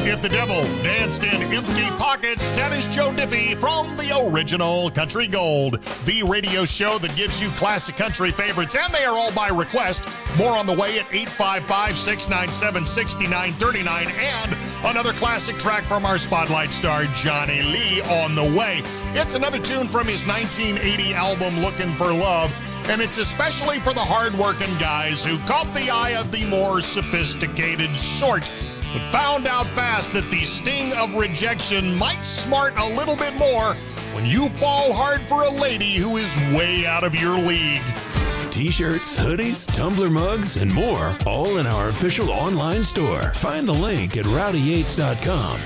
If the devil danced in empty pockets, that is Joe Diffie from the original Country Gold, the radio show that gives you classic country favorites, and they are all by request. More on the way at 855-697-6939, and another classic track from our spotlight star, Johnny Lee, on the way. It's another tune from his 1980 album, Looking for Love, and it's especially for the hard-working guys who caught the eye of the more sophisticated sort, but found out fast that the sting of rejection might smart a little bit more when you fall hard for a lady who is way out of your league. T-shirts, hoodies, tumbler mugs, and more, all in our official online store. Find the link at rowdyyates.com.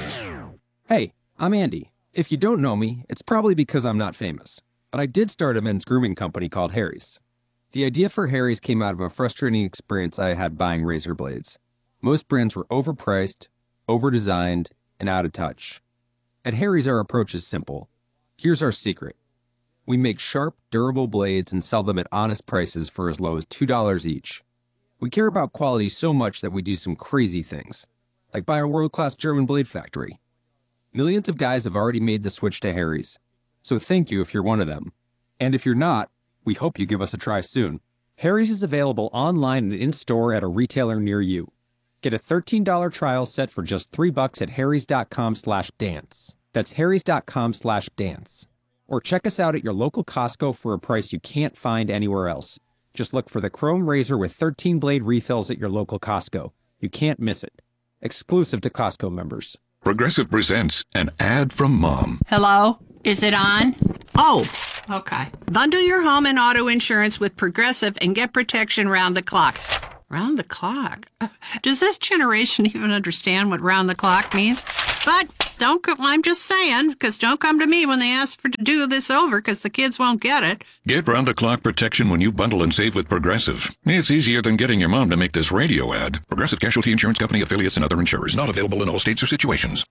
Hey, I'm Andy. If you don't know me, it's probably because I'm not famous. But I did start a men's grooming company called Harry's. The idea for Harry's came out of a frustrating experience I had buying razor blades. Most brands were overpriced, overdesigned, and out of touch. At Harry's, our approach is simple. Here's our secret. We make sharp, durable blades and sell them at honest prices for as low as $2 each. We care about quality so much that we do some crazy things, like buy a world-class German blade factory. Millions of guys have already made the switch to Harry's, so thank you if you're one of them. And if you're not, we hope you give us a try soon. Harry's is available online and in-store at a retailer near you. Get a $13 trial set for just $3 at harrys.com/dance. That's harrys.com/dance. Or check us out at your local Costco for a price you can't find anywhere else. Just look for the Chrome Razor with 13 blade refills at your local Costco. You can't miss it. Exclusive to Costco members. Progressive presents an ad from Mom. Hello? Is it on? Oh, okay. Bundle your home and auto insurance with Progressive and get protection round the clock. Round the clock? Does this generation even understand what round the clock means? But I'm just saying, because don't come to me when they ask to do this over, because the kids won't get it. Get round-the-clock protection when you bundle and save with Progressive. It's easier than getting your mom to make this radio ad. Progressive Casualty Insurance Company, affiliates, and other insurers. Not available in all states or situations.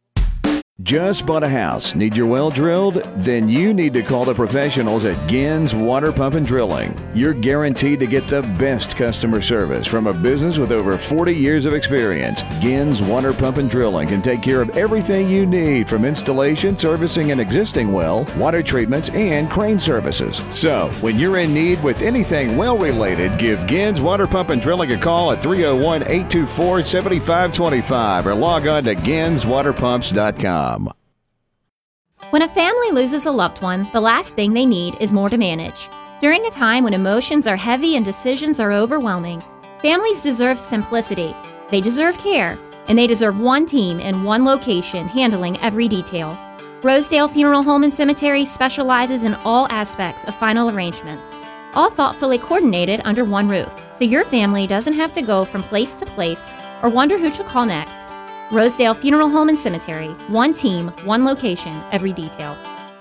Just bought a house? Need your well drilled? Then you need to call the professionals at Gins Water Pump and Drilling. You're guaranteed to get the best customer service from a business with over 40 years of experience. Gins Water Pump and Drilling can take care of everything you need, from installation, servicing an existing well, water treatments, and crane services. So, when you're in need with anything well-related, give Gins Water Pump and Drilling a call at 301-824-7525 or log on to ginswaterpumps.com. When a family loses a loved one, the last thing they need is more to manage. During a time when emotions are heavy and decisions are overwhelming, families deserve simplicity. They deserve care, and they deserve one team in one location handling every detail. Rosedale Funeral Home and Cemetery specializes in all aspects of final arrangements, all thoughtfully coordinated under one roof, so your family doesn't have to go from place to place or wonder who to call next. Rosedale Funeral Home and Cemetery. One team, one location, every detail.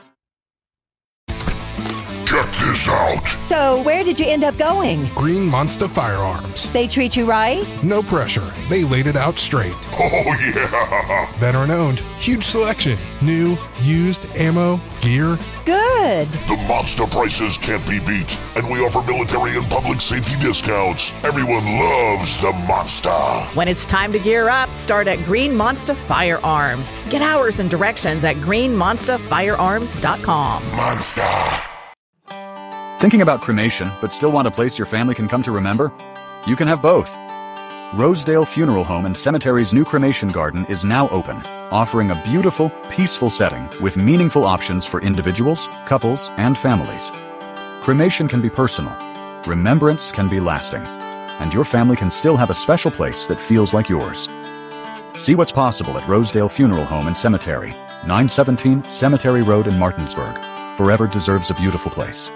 Check this out. So, where did you end up going? Green Monster Firearms. They treat you right? No pressure. They laid it out straight. Oh, yeah. Veteran owned. Huge selection. New, used, ammo, gear. Good. The monster prices can't be beat, and we offer military and public safety discounts. Everyone loves the monster. When it's time to gear up, start at Green Monster Firearms. Get hours and directions at greenmonsterfirearms.com. Monster. Thinking about cremation, but still want a place your family can come to remember? You can have both. Rosedale Funeral Home and Cemetery's new cremation garden is now open, offering a beautiful, peaceful setting with meaningful options for individuals, couples, and families. Cremation can be personal, remembrance can be lasting, and your family can still have a special place that feels like yours. See what's possible at Rosedale Funeral Home and Cemetery, 917 Cemetery Road in Martinsburg. Forever deserves a beautiful place.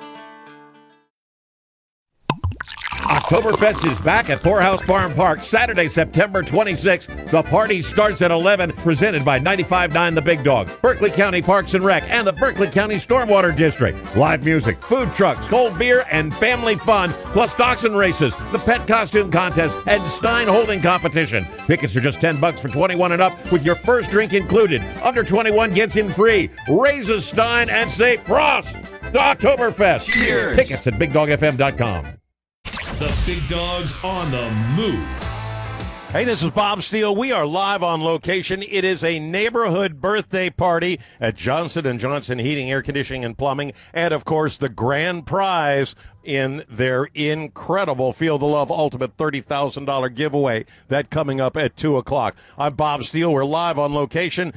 Oktoberfest is back at Poorhouse Farm Park Saturday, September 26th. The party starts at 11, presented by 95.9 The Big Dog, Berkeley County Parks and Rec, and the Berkeley County Stormwater District. Live music, food trucks, cold beer, and family fun, plus dachshund races, the pet costume contest, and Stein holding competition. Tickets are just $10 for 21 and up, with your first drink included. Under 21 gets in free. Raise a Stein and say Prost to Oktoberfest. Cheers. Tickets at BigDogFM.com. The Big Dog's on the move. Hey, this is Bob Steele. We are live on location. It is a neighborhood birthday party at Johnson & Johnson Heating, Air Conditioning, and Plumbing. And, of course, the grand prize in their incredible Feel the Love Ultimate $30,000 giveaway. That coming up at 2 o'clock. I'm Bob Steele. We're live on location,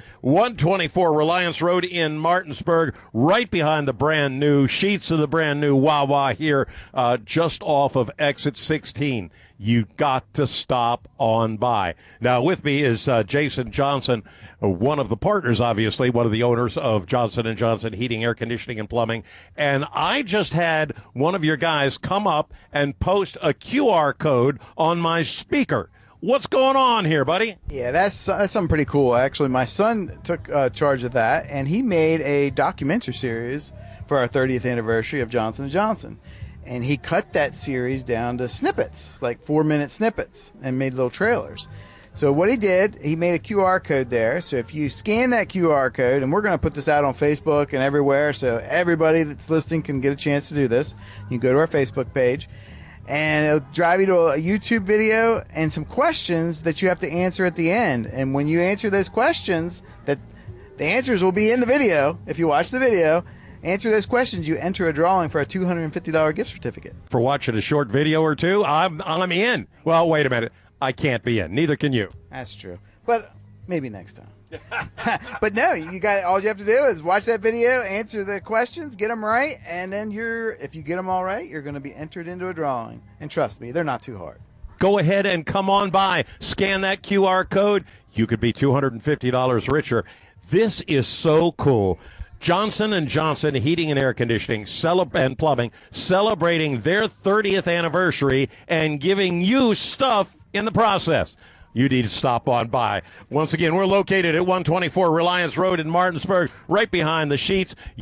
124 Reliance Road in Martinsburg, right behind the brand new sheets of the brand new Wawa here, just off of exit 16. You got to stop on by. Now, with me is Jason Johnson, one of the partners, obviously, one of the owners of Johnson & Johnson Heating, Air Conditioning, and Plumbing. And I just had one of your guys come up and post a QR code on my speaker. What's going on here, buddy? Yeah, that's something pretty cool. Actually, my son took charge of that, and he made a documentary series for our 30th anniversary of Johnson & Johnson. And he cut that series down to snippets, like 4-minute snippets, and made little trailers. So what he did, he made a QR code there. So if you scan that QR code, and we're going to put this out on Facebook and everywhere, so everybody that's listening can get a chance to do this. You can go to our Facebook page, and it'll drive you to a YouTube video and some questions that you have to answer at the end. And when you answer those questions, that the answers will be in the video. If you watch the video, answer those questions, you enter a drawing for a $250 gift certificate. For watching a short video or two, I'm in. Well, wait a minute. I can't be in. Neither can you. That's true. But maybe next time. But no, all you have to do is watch that video, answer the questions, get them right, and then if you get them all right, you're going to be entered into a drawing. And trust me, they're not too hard. Go ahead and come on by. Scan that QR code. You could be $250 richer. This is so cool. Johnson & Johnson Heating and Air Conditioning and Plumbing celebrating their 30th anniversary and giving you stuff in the process. You need to stop on by. Once again, we're located at 124 Reliance Road in Martinsburg, right behind the sheets.